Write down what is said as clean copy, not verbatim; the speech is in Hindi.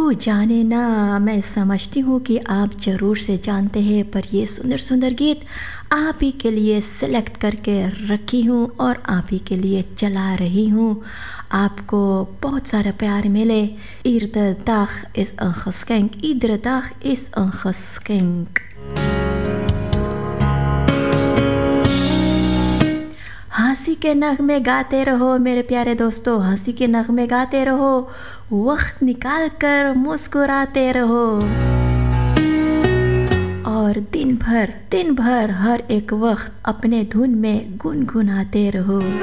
जाने ना, मैं समझती हूँ कि आप ज़रूर से जानते हैं, पर ये सुंदर सुंदर गीत आप ही के लिए सिलेक्ट करके रखी हूँ और आप ही के लिए चला रही हूँ। आपको बहुत सारा प्यार मिले। Iedere dag is een geschenk. Iedere dag is een geschenk. हंसी के नगमे गाते रहो मेरे प्यारे दोस्तों, हंसी के नगमे गाते रहो, वक्त निकाल कर मुस्कुराते रहो और दिन भर हर एक वक्त अपने धुन में गुनगुनाते रहो।